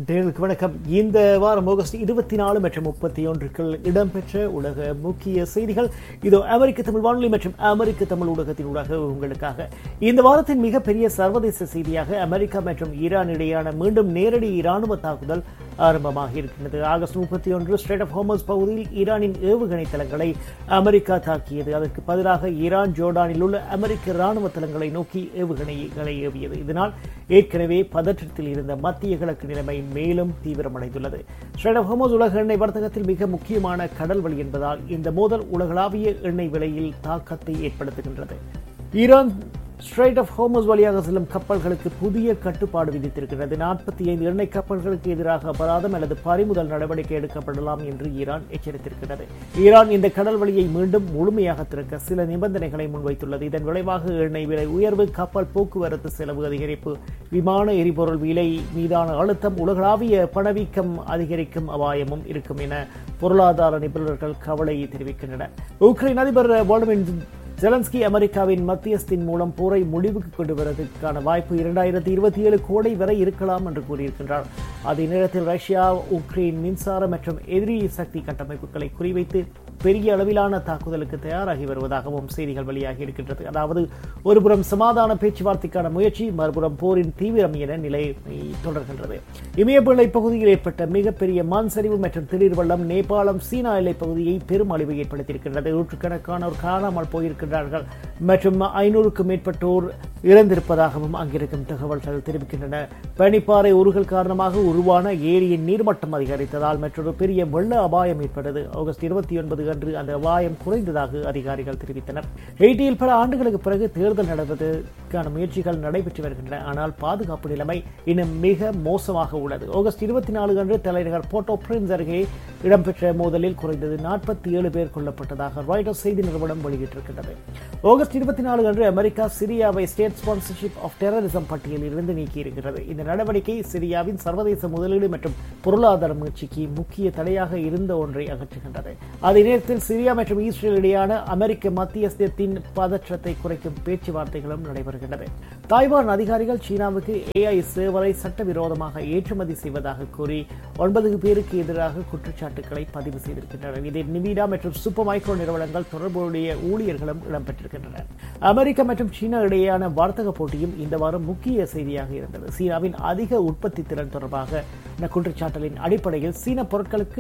நேயர்களுக்கு வணக்கம். இந்த வாரம் ஆகஸ்ட் 24 மற்றும் 31 இடம்பெற்ற உலக முக்கிய செய்திகள் இதோ அமெரிக்க தமிழ் வானொலி மற்றும் அமெரிக்க தமிழ் ஊடகத்தின் ஊடாக உங்களுக்காக. இந்த வாரத்தின் மிகப்பெரிய சர்வதேச செய்தியாக அமெரிக்கா மற்றும் ஈரான் இடையான மீண்டும் நேரடி இராணுவ தாக்குதல் ஆரம்பமாக இருக்கின்றது. ஆகஸ்ட் 31 ஸ்ட்ரெய்ட் ஆஃப் ஹோர்முஸ் பகுதியில் ஈரானின் ஏவுகணை தளங்களை அமெரிக்கா தாக்கியது. அதற்கு பதிலாக ஈரான் ஜோர்டானில் உள்ள அமெரிக்க இராணுவ தளங்களை நோக்கி ஏவுகணைகளை ஏவியது. இதனால் ஏற்கனவே பதற்றத்தில் இருந்த மத்திய கிழக்கு நிலைமை மேலும் தீவிரமடைந்துள்ளது. ஸ்ட்ரெய்ட் ஆஃப் ஹோர்முஸ் உலக எண்ணெய் வர்த்தகத்தில் மிக முக்கியமான கடல் வழி என்பதால் இந்த மோதல் உலகளாவிய எண்ணெய் விலையில் தாக்கத்தை ஏற்படுத்துகின்றது. ஈரான் ஸ்ட்ரெய்ட் ஆஃப் ஹோர்முஸ் வழியாக செல்லும் கப்பல்களுக்கு புதிய கட்டுப்பாடு விதித்திருக்கிறது. 45 எண்ணெய் கப்பல்களுக்கு எதிராக அபராதம் அல்லது பறிமுதல் நடவடிக்கை எடுக்கப்படலாம் என்று ஈரான் எச்சரித்திருக்கிறது. ஈரான் இந்த கடல் வழியை மீண்டும் முழுமையாக திறக்க சில நிபந்தனைகளை முன்வைத்துள்ளது. இதன் விளைவாக எண்ணெய் விலை உயர்வு, கப்பல் போக்குவரத்து செலவு அதிகரிப்பு, விமான எரிபொருள் விலை மீதான அழுத்தம், உலகளாவிய பணவீக்கம் அதிகரிக்கும் அபாயமும் இருக்கும் என பொருளாதார நிபுணர்கள் கவலை தெரிவிக்கின்றனர். உக்ரைன் அதிபர் வோலோடிமிர் ஜெலன்ஸ்கி அமெரிக்காவின் மத்தியஸ்தின் மூலம் போரை முடிவுக்கு கொண்டு வருவதற்கான வாய்ப்பு 2027 கோடை வரை இருக்கலாம் என்று கூறியிருக்கின்றார். அதே நேரத்தில் ரஷ்யா உக்ரைன் மின்சார மற்றும் எதிரி சக்தி கட்டமைப்புகளை குறிவைத்து பெரிய அளவிலான தாக்குதலுக்கு தயாராகி வருவதாகவும் செய்திகள் வெளியாகி இருக்கின்றது. அதாவது ஒருபுறம் சமாதான பேச்சுவார்த்தைக்கான முயற்சி, மறுபுறம் போரின் தீவிரம் என நிலை தொடர்கின்றது. இமயமலை பகுதியில் ஏற்பட்ட மிகப்பெரிய மண் சரிவு மற்றும் திடீர் வெள்ளம் நேபாளம் சீனா எல்லை பகுதியை பெரும் அழிவை ஏற்படுத்தியிருக்கின்றது. நூற்றுக்கணக்கானோர் காணாமல் போயிருக்கின்றார்கள் மற்றும் 500க்கும் மேற்பட்டோர் இறந்திருப்பதாகவும் அங்கிருக்கும் தகவல்கள் தெரிவிக்கின்றன. பனிப்பாறை உருகல் காரணமாக உருவான ஏரியின் நீர்மட்டம் அதிகரித்ததால் மற்றொரு பெரிய வெள்ள அபாயம் ஏற்பட்டது. ஆகஸ்ட் 29 அன்று அந்த அபாயம் குறைந்ததாக அதிகாரிகள் தெரிவித்தனர். ஹெய்ட்டியில் பல ஆண்டுகளுக்கு பிறகு தேர்தல் நடத்துவதற்கான முயற்சிகள் நடைபெற்று வருகின்றன. ஆனால் பாதுகாப்பு நிலைமை இன்னும் மிக மோசமாக உள்ளது. ஆகஸ்ட் 24 அன்று தலைநகர் போர்ட்டோ பிரின்ஸ் அருகே இடம்பெற்ற மோதலில் குறைந்தது 47 பேர் கொல்லப்பட்டதாக ராய்ட்டர்ஸ் செய்தி நிறுவனம் வெளியிட்டிருக்கிறது. ஆகஸ்ட் 24 அன்று America சிரியாவை state sponsorship of terrorism பட்டியலில் இருந்து நீக்கியிருக்கிறது. இந்த நடவடிக்கை சிரியாவின் சர்வதேச முதலீடு மற்றும் பொருளாதார முயற்சிக்கு முக்கிய தடையாக இருந்த ஒன்றை அகற்றுகின்றது. அதே நேரத்தில் சிரியா மற்றும் இஸ்ரேல் இடையான அமெரிக்க மத்தியஸ்தத்தின் பதற்றத்தை குறைக்கும் பேச்சுவார்த்தைகளும் நடைபெறுகின்றன. தாய்வான் அதிகாரிகள் சீனாவுக்கு AI சேவரை சட்டவிரோதமாக ஏற்றுமதி செய்வதாக கூறி 9 பேருக்கு எதிராக குற்றச்சாட்டுகளை பதிவு செய்திருக்கின்றனர். இதில் நிவிடா மற்றும் சூப்பர் மைக்ரோ நிறுவனங்கள் தொடர்புடைய ஊழியர்களும் இடம்பெற்றிருக்கின்றனர். அமெரிக்கா மற்றும் சீனா இடையேயான வர்த்தக போட்டியும் இந்த வாரம் முக்கிய செய்தியாக இருந்தது. சீனாவின் அதிக உற்பத்தி திறன் தொடர்பாக குற்றச்சாட்டுகளின் அடிப்படையில் சீன பொருட்களுக்கு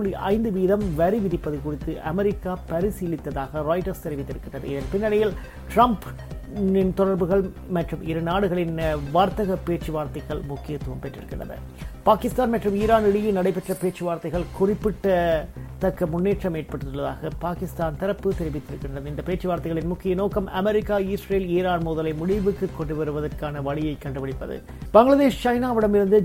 7.5% வரி விதிப்பது குறித்து அமெரிக்கா பரிசீலித்ததாக ராய்ட்டர்ஸ் தெரிவித்திருக்கிறது. இதன் பின்னணியில் ட்ரம்ப் தொடர்புகள் மற்றும் இரு நாடுகளின் வர்த்தக பேச்சுவார்த்தைகள் முக்கியத்துவம் பெற்றிருக்கின்றன. பாகிஸ்தான் மற்றும் ஈரான் இடையே நடைபெற்ற பேச்சுவார்த்தைகள் குறிப்பிடத்தக்க முன்னேற்றம் ஏற்பட்டுள்ளதாக பாகிஸ்தான் தரப்பு தெரிவித்திருக்கின்றது. இந்த பேச்சுவார்த்தைகளின் முக்கிய நோக்கம் அமெரிக்கா இஸ்ரேல் ஈரான் மோதலை முடிவுக்கு கொண்டு வருவதற்கான வழியை கண்டுபிடிப்பது. பங்களாதேஷ் சைனாவிடமிருந்து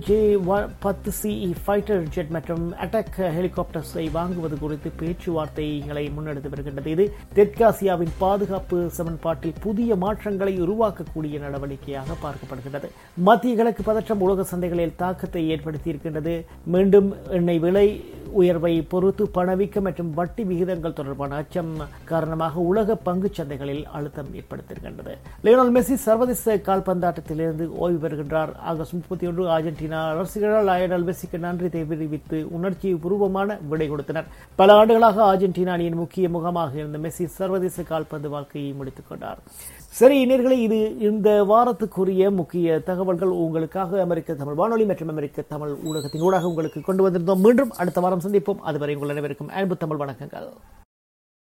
J-10C ஃபைட்டர் ஜெட் மற்றும் அட்டாக் ஹெலிகாப்டர்ஸை வாங்குவது குறித்து பேச்சுவார்த்தைகளை முன்னெடுத்து வருகின்றது. இது தெற்காசியாவின் பாதுகாப்பு சமன்பாட்டில் புதிய மாற்றங்களை உருவாக்கக்கூடிய நடவடிக்கையாக பார்க்கப்படுகிறது. மத்திய கிழக்கு பதற்றம் உலக சந்தைகளில் தாக்கத்தை ஏற்படுத்தியிருக்கின்றது. மீண்டும் எண்ணெய் விலை உயர்வை பொறுத்து பணவீக்கம் மற்றும் வட்டி விகிதங்கள் தொடர்பான அச்சம் காரணமாக உலக பங்கு சந்தைகளில் அழுத்தம் ஏற்படுத்தியிருக்கின்றது. லியோனல் மெஸ்ஸி சர்வதேச கால்பந்தாட்டத்திலிருந்து ஓய்வு பெறுகின்றார். ஆகஸ்ட் 31 அர்ஜென்டினா ரசிகர்கள் லயோனல் மெஸ்ஸிக்கு நன்றி தெரிவித்து உணர்ச்சி பூர்வமான விடை கொடுத்தனர். பல ஆண்டுகளாக அர்ஜென்டினா அணியின் முக்கிய முகமாக இருந்த மெஸ்ஸி சர்வதேச கால்பந்து வாழ்க்கையை முடித்துக் கொண்டார். சரி நேயர்களே, இது இந்த வாரத்துக்குரிய முக்கிய தகவல்கள் உங்களுக்காக அமெரிக்க தமிழ் வானொலி மற்றும் அமெரிக்க தமிழ் ஊடகத்தின் ஊடாக உங்களுக்கு கொண்டு வந்திருந்தோம். மீண்டும் அடுத்த வாரம் சந்திப்போம். அதுவரை உங்கள் அனைவருக்கும் அன்பு தமிழ் வணக்கங்கள்.